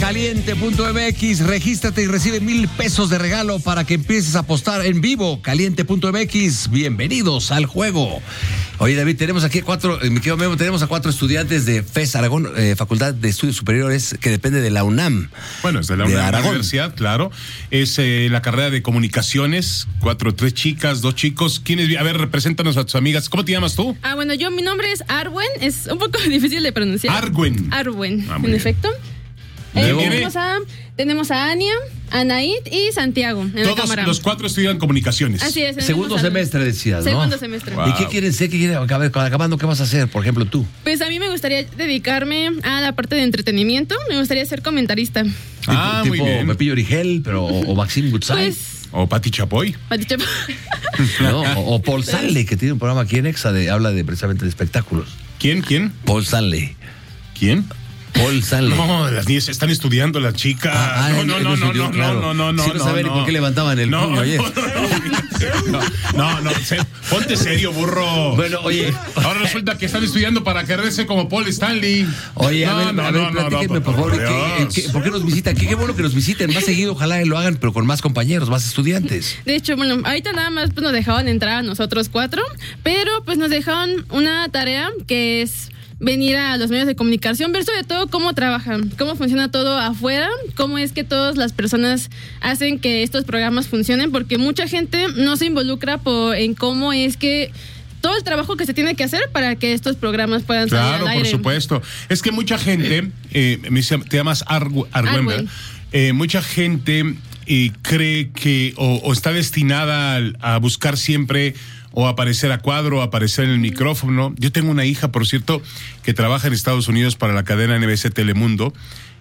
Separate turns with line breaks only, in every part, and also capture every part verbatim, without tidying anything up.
caliente punto m x. Regístrate y recibe mil pesos de regalo para que empieces a apostar en vivo. caliente punto m x. Bienvenidos al juego. Oye, David, tenemos aquí a cuatro, eh, me quedo Memo, tenemos a cuatro estudiantes de F E S Aragón, eh, Facultad de Estudios Superiores, que depende de la UNAM.
Bueno, es de la
de
UNAM,
Aragón.
Universidad, claro. Es eh, la carrera de comunicaciones, cuatro, tres chicas, dos chicos. ¿Quiénes? A ver, represéntanos a tus amigas. ¿Cómo te llamas tú?
Ah, bueno, yo, mi nombre es Arwen, es un poco difícil de pronunciar.
Arwen.
Arwen,
Ah,
en
bien.
efecto.
¿De
Eh,
dónde?
tenemos, a, tenemos a Ania, Anaid y Santiago en la
Todos
cámara.
los cuatro estudian comunicaciones.
Así es. en el
Segundo
mismo salón.
semestre, decías, ¿no?
Segundo semestre.
Wow.
¿Y qué quieren ser? ¿Qué quieren? A ver, acabando, ¿qué vas a hacer? Por ejemplo, tú.
Pues a mí me gustaría dedicarme a la parte de entretenimiento. Me gustaría ser comentarista.
Ah,
tipo,
muy bien.
Pepillo Origel, pero, o, o Maxim Gutzai.
Pues,
O Pati Chapoy.
Pati Chapoy.
¿no? O, o Paul Stanley, que tiene un programa aquí en Exa, de, habla de precisamente de espectáculos.
¿Quién? ¿Quién?
Paul Stanley.
¿Quién?
Paul Stanley.
No, las niñas están estudiando las chicas.
Ah, ah,
no,
él-
no,
él
no,
lo
no,
estudió,
no,
claro.
no, no, no,
Sí, no
no,
saben
no.
por qué levantaban el
no,
puño ayer.
No, no, no, se- ponte serio, burro.
Bueno, oye.
Ahora resulta que están estudiando para quererse como Paul Stanley.
Oye, a
No,
ver,
no,
a ver,
no, no,
platíquenme,
no,
por favor, ¿qué-
Dios.
qué- ¿por qué nos visitan? Qué, qué bueno que nos visiten más seguido, ojalá lo hagan, pero con más compañeros, más estudiantes.
De hecho, bueno, ahorita nada más pues, nos dejaban entrar a nosotros cuatro, pero pues nos dejaron una tarea que es venir a los medios de comunicación, ver sobre todo cómo trabajan, cómo funciona todo afuera, cómo es que todas las personas hacen que estos programas funcionen, porque mucha gente no se involucra por, en cómo es que todo el trabajo que se tiene que hacer para que estos programas puedan salir
Claro,
al aire.
por supuesto. Es que mucha gente, eh, me dice, te llamas Argu- Argüen,
Argüen.
¿verdad? Eh, mucha gente eh, cree que o, o está destinada a, a buscar siempre o aparecer a cuadro, o aparecer en el micrófono. Yo tengo una hija, por cierto, que trabaja en Estados Unidos para la cadena N B C Telemundo.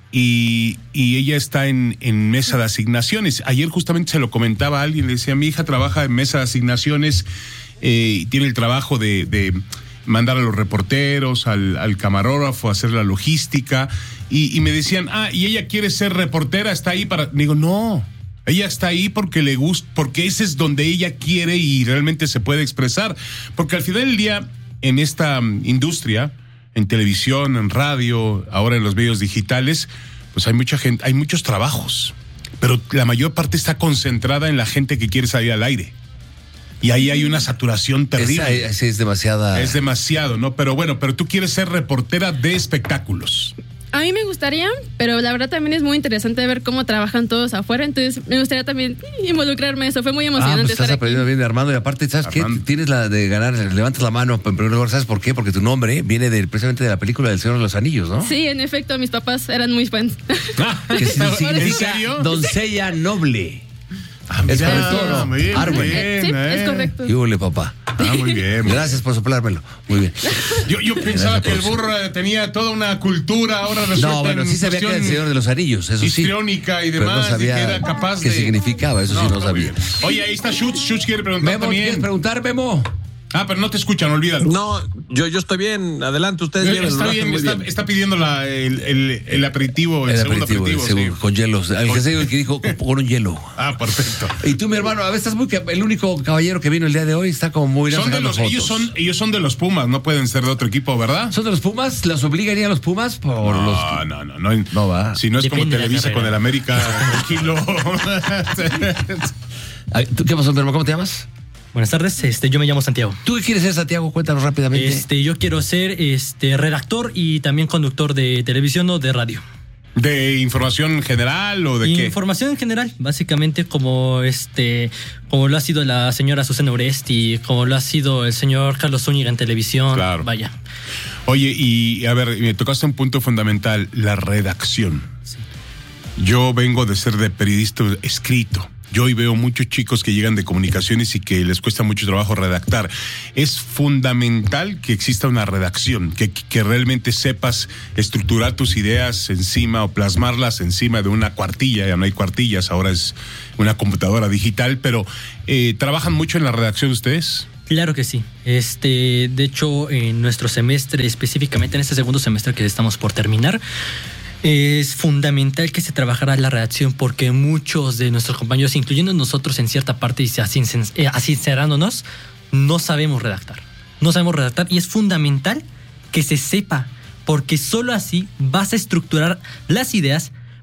Y, y ella está en, en mesa de asignaciones. Ayer justamente se lo comentaba a alguien, le decía, mi hija trabaja en mesa de asignaciones eh, y tiene el trabajo de, de mandar a los reporteros, al, al camarógrafo, hacer la logística. Y, y me decían, ah, y ella quiere ser reportera, está ahí para... Digo, no, ella está ahí porque le gusta, porque ese es donde ella quiere y realmente se puede expresar. Porque al final del día, en esta um, industria, en televisión, en radio, ahora en los medios digitales, pues hay mucha gente, hay muchos trabajos, pero la mayor parte está concentrada en la gente que quiere salir al aire. Y ahí hay una saturación terrible.
Esa, esa es demasiada.
Es demasiado, ¿no? Pero bueno, pero tú quieres ser reportera de espectáculos.
A mí me gustaría, pero la verdad también es muy interesante ver cómo trabajan todos afuera, entonces me gustaría también involucrarme en eso, fue muy
Ah,
emocionante
pues estás
estar aquí.
aprendiendo bien de Armando. Y aparte, ¿sabes
Armando.
qué? Tienes la de ganar, levantas la mano en primer lugar, ¿sabes por qué? Porque tu nombre viene de, precisamente de la película del Señor de los Anillos, ¿no?
Sí, en efecto, mis papás eran muy fans.
Que
¿En
significa
serio?
doncella noble.
Ah,
Es
mira,
correcto, ¿no?
muy bien,
Arwen.
muy
Eh, sí,
bien,
es
eh.
correcto.
Y húbole, papá.
Ah, muy bien.
Gracias por soplármelo. Muy bien.
Yo, yo pensaba
Gracias
que el
por-
burro eh, tenía toda una cultura, ahora resulta
No, bueno,
en
sí sabía que era el
cuestión
Señor de los Anillos, eso sí.
histriónica y
Pero
demás,
no sabía
y que era capaz
qué
de...
significaba, eso sí no
muy
sabía.
bien. Oye, ahí está Schutz, Schutz quiere preguntar
Memo, ¿quieres
también.
preguntar, Memo?
Ah, pero no te escuchan, olvídalo.
No, yo, yo estoy bien. Adelante, ustedes
Eh,
bien.
está
lo hacen
bien,
muy
está,
bien.
está pidiendo la, el, el, el aperitivo, el, segundo aperitivo.
el segundo,
sí.
con hielos. El que, se- el que dijo con un hielo.
Ah, perfecto.
Y tú, mi hermano, a ver, estás muy... El único caballero que vino el día de hoy está como muy...
Son de
sacando
los, ellos,
fotos.
son, ellos son de los Pumas, no pueden ser de otro equipo, ¿verdad?
¿Son de los Pumas? ¿Los obligaría a los Pumas? Por
No,
los...
no, no, no.
No va.
Si no es como
Depende de la
Televisa
carrera.
con el América, tranquilo.
Ay, ¿tú ¿Qué pasó, mi hermano? ¿Cómo te llamas?
Buenas tardes, este, yo me llamo Santiago.
¿Tú qué quieres ser, Santiago? Cuéntanos rápidamente.
Este, yo quiero ser este redactor y también conductor de televisión o de radio.
¿De información general o de qué?
Información en general, básicamente como este, como lo ha sido la señora Susana Uresti, como lo ha sido el señor Carlos Zúñiga en televisión.
Claro.
Vaya.
Oye, y a ver, me tocaste un punto fundamental, la redacción. Yo vengo de ser de periodista escrito. Yo hoy veo muchos chicos que llegan de comunicaciones y que les cuesta mucho trabajo redactar. Es fundamental que exista una redacción, que, que realmente sepas estructurar tus ideas encima o plasmarlas encima de una cuartilla. Ya no hay cuartillas, ahora es una computadora digital, pero eh, ¿trabajan mucho en la redacción ustedes?
Claro que sí. Este, de hecho, en nuestro semestre, específicamente en este segundo semestre que estamos por terminar, es fundamental que se trabajara la redacción porque muchos de nuestros compañeros, incluyendo nosotros en cierta parte y así sincerándonos, no sabemos redactar. No sabemos redactar y es fundamental que se sepa porque solo así vas a estructurar las ideas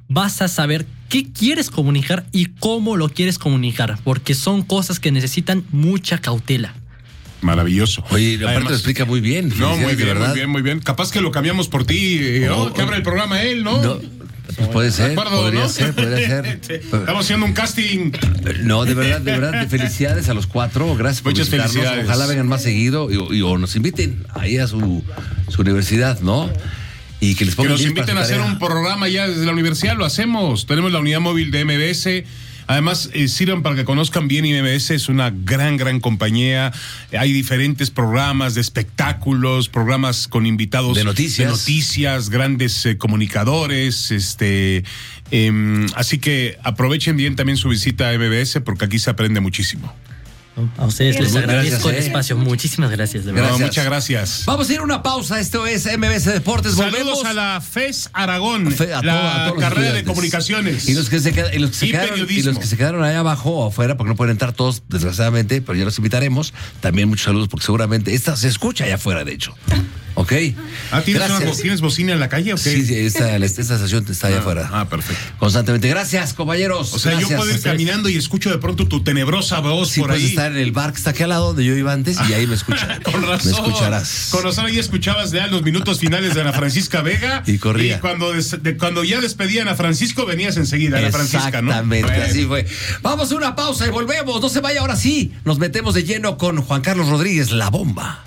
vas a saber qué quieres comunicar y cómo lo quieres comunicar, porque son cosas que necesitan mucha cautela.
Maravilloso.
Oye, aparte lo explica muy bien.
No, muy bien,
¿verdad?
muy bien, muy bien. Capaz que lo cambiamos por ti, eh,
Oh,
oh, que abra el programa él, ¿no?
No, pues puede ser,
acuerdo,
podría
¿no?
ser, podría ser.
Estamos haciendo un casting.
No, de verdad, de verdad, de felicidades a los cuatro. Gracias por
Muchas
visitarnos.
felicidades.
Ojalá vengan más seguido y, y- o nos inviten ahí a su, su universidad, ¿no? Y que les
Que
pongan
nos
bien para
inviten
su
a hacer
tarea.
un programa ya desde la universidad, lo hacemos. Tenemos la unidad móvil de M B S. Además, eh, sirvan para que conozcan bien M B S, es una gran, gran compañía. Hay diferentes programas de espectáculos, programas con invitados
De noticias.
de noticias, grandes eh, comunicadores, este em, así que aprovechen bien también su visita a M B S porque aquí se aprende muchísimo.
A ustedes les
Muchas
agradezco
gracias,
el
eh.
espacio. Muchísimas gracias, de verdad.
No,
Gracias.
muchas gracias.
Vamos a ir a una pausa. Esto es M B S Deportes.
Saludos
Volvemos
a la FES Aragón,
Fe- a todo-
la
a todos los
carrera de
estudiantes.
comunicaciones.
Y los que se, queda- y los que se
Y
quedaron, y
periodismo.
los que se quedaron allá abajo o afuera, porque no pueden entrar todos, desgraciadamente, pero ya los invitaremos. También muchos saludos, porque seguramente esta se escucha allá afuera, de hecho. ¿Ok?
Ah, ¿tienes, una,
Gracias.
¿tienes bocina en la calle o qué?
Sí, sí, esta, esta estación está allá afuera.
Ah, perfecto.
Constantemente. Gracias, compañeros.
O sea,
Gracias.
yo puedo ir caminando y escucho de pronto tu tenebrosa voz
Sí,
por
puedes
ahí.
estar en el bar que está aquí al lado donde yo iba antes y ahí me escuchan.
Con razón.
Me escucharás.
Con razón ahí escuchabas ya los minutos finales de Ana Francisca Vega.
Y corría.
Y cuando, des- de- cuando ya despedían a Francisco, venías enseguida, Ana Francisca, ¿no?
Exactamente,
Bueno.
así fue. Vamos a una pausa y volvemos. No se vaya, ahora sí. Nos metemos de lleno con Juan Carlos Rodríguez, La Bomba.